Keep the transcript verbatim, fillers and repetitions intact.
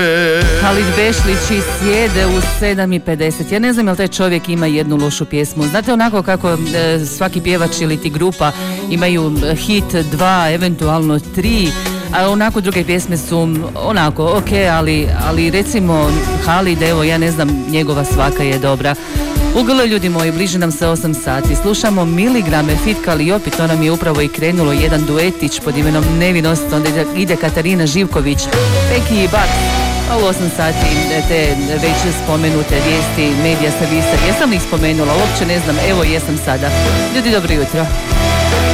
Halid Bešlić i Sjede u sedam i pedeset. Ja ne znam jel taj čovjek ima jednu lošu pjesmu. Znate onako kako e, svaki pjevač ili ti grupa imaju hit dva, eventualno tri, a onako druge pjesme su onako ok, ali, ali recimo Halid, evo ja ne znam, njegova svaka je dobra. Ugolo ljudi moji, bliže nam se osam sati. Slušamo Miligrame, Fit Kalliopi, to nam je upravo i krenulo, jedan duetić pod imenom Nevinost, onda ide Katarina Živković, Peki i Bak. A u osam sati te već spomenute vijesti medija servisa. Jesam li ih spomenula? Uopće ne znam, evo jesam sada. Ljudi, dobro jutro.